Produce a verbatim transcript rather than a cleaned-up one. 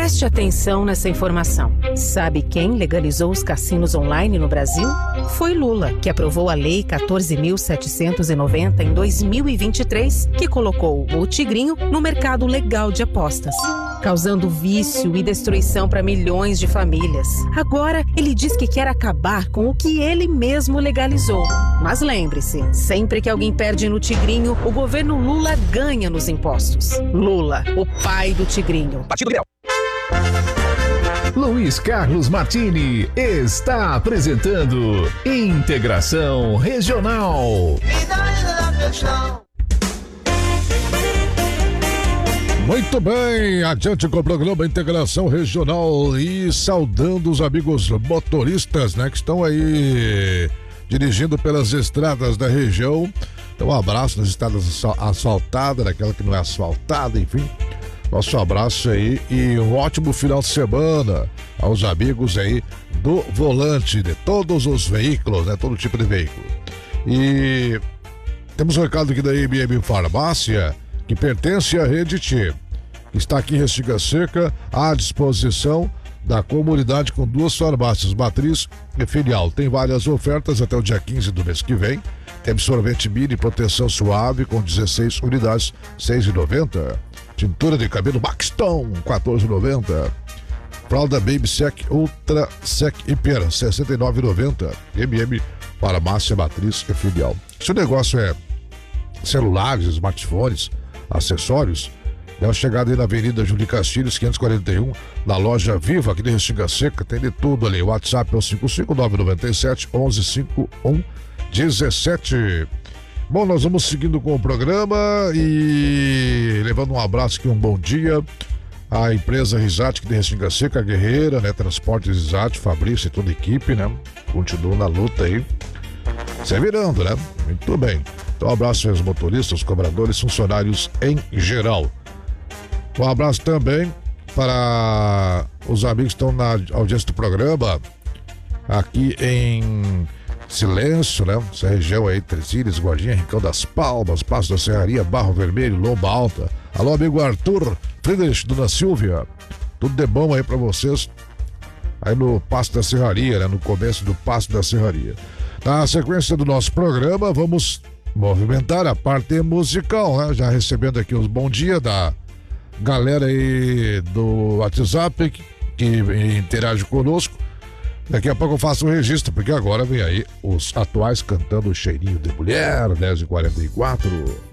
Preste atenção nessa informação. Sabe quem legalizou os cassinos online no Brasil? Foi Lula, que aprovou a Lei quatorze mil setecentos e noventa em dois mil e vinte e três, que colocou o Tigrinho no mercado legal de apostas, causando vício e destruição para milhões de famílias. Agora, ele diz que quer acabar com o que ele mesmo legalizou. Mas lembre-se, sempre que alguém perde no Tigrinho, o governo Lula ganha nos impostos. Lula, o pai do Tigrinho. Partido Liberal. Luiz Carlos Martini está apresentando Integração Regional. Muito bem, adiante com o programa Integração Regional e saudando os amigos motoristas, né, que estão aí dirigindo pelas estradas da região. Então, um abraço nas estradas asfaltadas, naquela que não é asfaltada, enfim. Nosso abraço aí e um ótimo final de semana aos amigos aí do volante de todos os veículos, né? Todo tipo de veículo. E temos um recado aqui da M M Farmácia, que pertence à Rede T. Está aqui em Restinga Seca, à disposição da comunidade, com duas farmácias, matriz e filial. Tem várias ofertas até o dia quinze do mês que vem. Tem absorvente mini proteção suave com dezesseis unidades, seis reais e noventa centavos. Tintura de cabelo Maxton, quatorze reais e noventa centavos. Fralda Baby Sec Ultra Sec Hiper, sessenta e nove reais e noventa centavos. M M Farmácia Matriz e filial. Se o negócio é celulares, smartphones, acessórios, é uma chegada aí na Avenida Júlio Castilhos, quinhentos e quarenta e um, na loja Viva, aqui de Restinga Seca, tem de tudo ali. O WhatsApp é o cinco cinco nove nove sete, onze, cinquenta e um, dezessete. Bom, nós vamos seguindo com o programa e levando um abraço aqui, um bom dia à empresa Risate, que de Restinga Seca, Guerreira, né? Transportes Risate, Fabrício e toda a equipe, né? Continuam na luta aí, se virando, né? Muito bem. Então, um abraço aos motoristas, cobradores, funcionários em geral. Um abraço também para os amigos que estão na audiência do programa, aqui em Silêncio, né? Essa região aí, Tresílias, Guardinha, Rincão das Palmas, Passo da Serraria, Barro Vermelho, Lomba Alta. Alô, amigo Arthur, Friedrich, Dona Silvia, tudo de bom aí pra vocês, aí no Passo da Serraria, né? No começo do Passo da Serraria. Na sequência do nosso programa, vamos movimentar a parte musical, né? Já recebendo aqui os bom dia da galera aí do WhatsApp que, que interage conosco. Daqui a pouco eu faço um registro, porque agora vem aí os atuais cantando Cheirinho de Mulher, dez e quarenta e quatro.